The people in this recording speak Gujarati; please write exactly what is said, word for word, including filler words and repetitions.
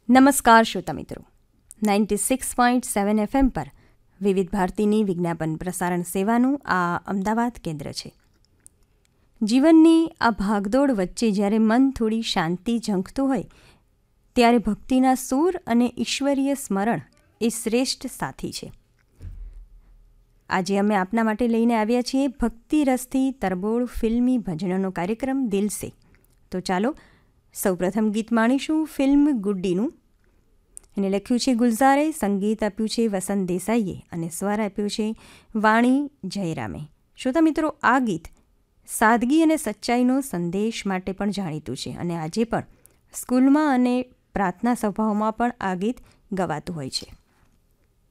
નમસ્કાર શ્રોતા મિત્રો, ninety six point seven FM પર વિવિધ ભારતીની વિજ્ઞાપન પ્રસારણ સેવાનું આ અમદાવાદ કેન્દ્ર છે. જીવનની આ ભાગદોડ વચ્ચે જ્યારે મન થોડી શાંતિ ઝંખતું હોય ત્યારે ભક્તિના સૂર અને ઈશ્વરીય સ્મરણ એ શ્રેષ્ઠ સાથી છે. આજે અમે આપના માટે લઈને આવ્યા છીએ ભક્તિ રસથી તરબોળ ફિલ્મી ભજનોનો કાર્યક્રમ દિલ સે. તો ચાલો સૌપ્રથમ ગીત માણીશું ફિલ્મ ગુડ્ડીનું. એને લખ્યું છે ગુલઝારે, સંગીત આપ્યું છે વસંત દેસાઈએ અને સ્વર આપ્યો છે વાણી જયરામે. શ્રોતા મિત્રો, આ ગીત સાદગી અને સચ્ચાઈનો સંદેશ માટે પણ જાણીતું છે અને આજે પણ સ્કૂલમાં અને પ્રાર્થના સભાઓમાં પણ આ ગીત ગવાતું હોય છે.